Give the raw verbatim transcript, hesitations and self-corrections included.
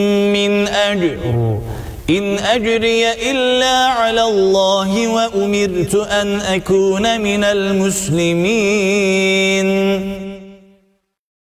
من أجر إن أجري إلا على الله وأمرت أن أكون من المسلمين.